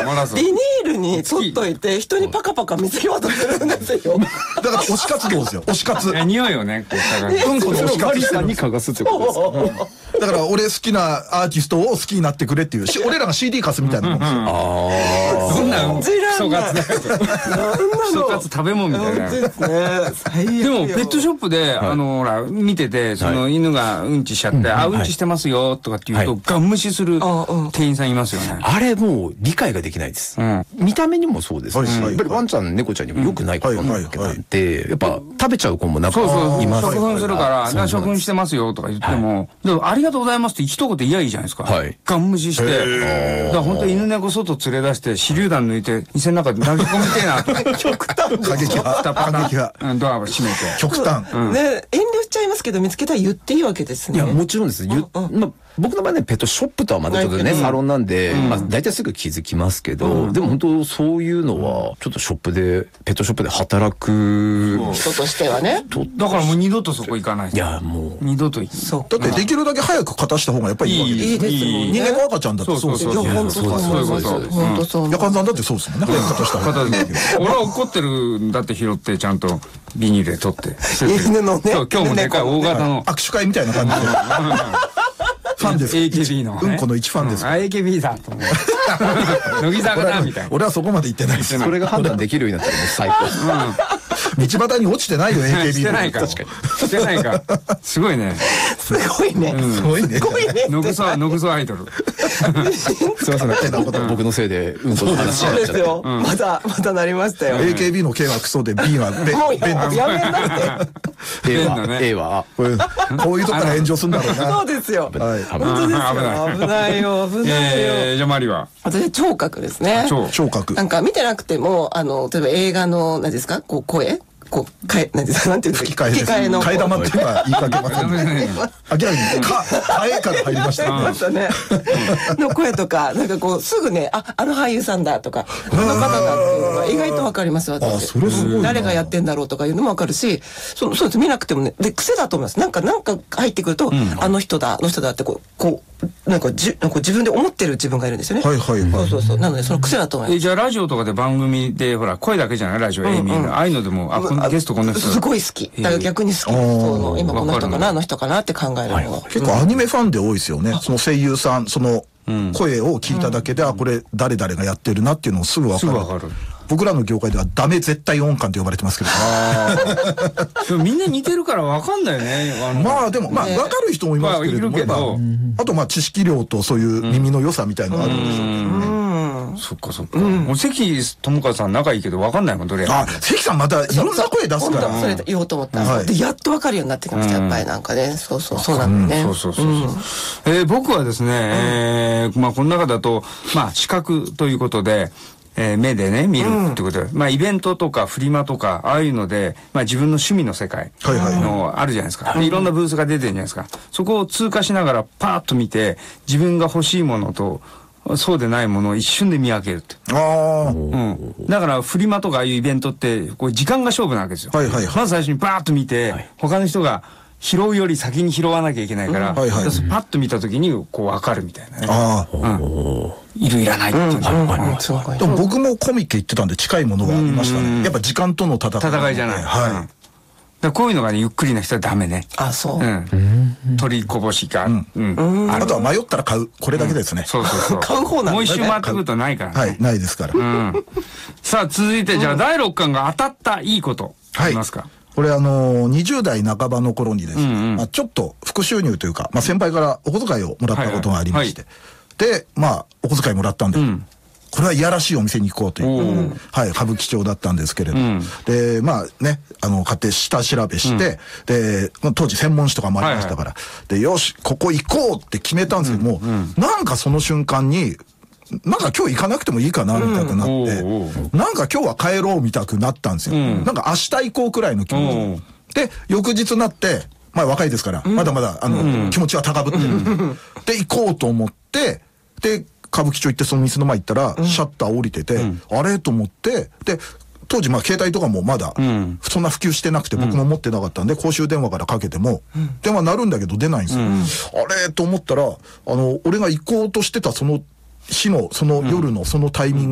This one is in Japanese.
ビニールに取っといて人にパカパカ見せようとするんですよ。 だから推し活動ですよ、推し活。 匂いをね、こうこの推し活さんに嗅がすってことですか。だから俺好きなアーティストを好きになってくれっていう、俺らが CD 貸すみたいなもんですよ。 どんなクソカツだよ。クソカツ食べ物みたいな。でもペットショップでほら見てて、その犬がうんちしちゃって、あ、うんちしてますよとかって言うとガン無視する店員さんいますよね。 あれもう理解ができないです。見た目にもそうですし、やっぱりワンちゃん猫ちゃんにも良くないことなんで、やっぱ食べちゃう子も中にいます。 処分するから処分してますよとか言っても、ありがとうございますって一言言えばいいじゃないですか。ガン無視して、だから本当犬猫外連れ出して手榴弾抜いて店の中で投げ込みてえな。 極端過激派。過激派。 ドアを閉めて。 極端。 ね、遠慮しちゃいますけど見つけたら言っていいわけですね。 いや、もちろんです。僕の場合ね、ペットショップとはまたちょっとね、サロンなんで、まあ大体すぐ気づきますけど、でも本当そういうのは、ちょっとショップで、ペットショップで働く人としてはね。 だからもう二度とそこ行かない。 いや、もう。 二度と行く。だってできるだけ早く勝たした方がやっぱりいいわけです。 いいですもんね。 人間の赤ちゃんだってそうですよ。 いや、本当そう思います。本当そう。 やかんさんだってそうですもんね。早く勝たした方がいい。 俺は怒ってるんだって拾って、ちゃんとビニールで取って。 犬のね。 今日もでかい大型の。 握手会みたいな感じで。ファンです。 AKB の。 うんこの一ファンです。 AKB だと思う。乃木坂だみたいな。 俺はそこまで言ってないです。 それが判断できるようになったらもう最高。 道端に落ちてないよ AKB。 してないか。確かに。してないか。すごいね。 すごいね。 すごいね。 すごいね。 ノグソアイドル。 すいません、僕のせいでうんこの話しちゃっですよ。またなりましたよ。 AKB の K はクソで B はベン。 もうやめなって。 A はこういうとこから炎上するんだろうな。 そうですよ。 危本当ですよ。危ないよ。危ないよ。 じゃあマリは。 私聴覚ですね。 聴覚。 なんか見てなくても例えば映画の何ですか、こう声。なんていうんですか、 吹き替えの替え玉っていうのは言いかけませんね。明らかに替えから入りましたね。 の声とか、なんかこうすぐね、あの俳優さんだとか、この方だっていうのが意外とわかります。私。 それすごい。 誰がやってんだろうとかいうのもわかるし、そうです見なくてもね、で癖だと思います。なんか入ってくると、あの人だってこうなんか自分で思ってる自分がいるんですよね。 はいはいはい。 そう。なのでその癖だと思います。 じゃあラジオとかで番組でほら声だけじゃない、ラジオ A 見るああいうのでもゲストこの人すごい好き。だから逆に好き。今この人かな、あの人かなって考えるのが。 結構アニメファンで多いですよね。その声優さん、その声を聞いただけで、これ誰々がやってるなっていうのをすぐわかる。僕らの業界ではダメ絶対音感って呼ばれてますけど。 でもみんな似てるからわかんないよね。 まあでもわかる人もいますけれども、あと知識量とそういう耳の良さみたいのがあるんでしょうけどね。 そっかそっか。もう関智和さん仲いいけどわかんないもん、どれや。 関さんまたいろんな声出すから。 それ言おうと思ったで、やっとわかるようになってきました。やっぱりなんかね。そうなんだね。 そう。僕はですね、この中だと視覚ということで、目でね見るってことで、イベントとかフリマとかああいうので、自分の趣味の世界のあるじゃないですか。いろんなブースが出てるじゃないですか。そこを通過しながらパーッと見て、自分が欲しいものとそうでないものを一瞬で見分けるって。だからフリマとかああいうイベントってこう時間が勝負なわけですよ。まず最初にバーッと見て、他の人が拾うより先に拾わなきゃいけないから、パッと見た時にこう分かるみたいなね。いるいらないっていうの。 でも僕もコミック行ってたんで近いものがありましたね。やっぱ時間との戦いじゃない。こういうのがねゆっくりな人はダメね。 そう。 取りこぼしが。 あとは迷ったら買う、これだけですね。 そう。 買う方なんだね。 もう一周回ってくるとないからね。 はい、ないですから。 さあ続いてじゃあ第6巻が当たったいいことありますか。 これ20代半ばの頃にですね、ちょっと副収入というか、先輩からお小遣いをもらったことがありまして、で、お小遣いもらったんで、これはいやらしいお店に行こうという、歌舞伎町だったんですけれど、で、買って下調べして、で、当時専門誌とかもありましたから、で、よし、ここ行こうって決めたんですけども、なんかその瞬間に、なんか今日行かなくてもいいかなみたいになって、なんか今日は帰ろうみたくなったんですよ。なんか明日行こうくらいの気持ち。で、翌日になって、若いですから、まだまだ気持ちは高ぶってる。で、行こうと思って、で、歌舞伎町行ってその店の前行ったら、シャッター降りてて、あれと思って、で、当時携帯とかもまだそんな普及してなくて僕も持ってなかったんで公衆電話からかけても電話鳴るんだけど出ないんですよ。あれと思ったら俺が行こうとしてたその日のその夜のそのタイミング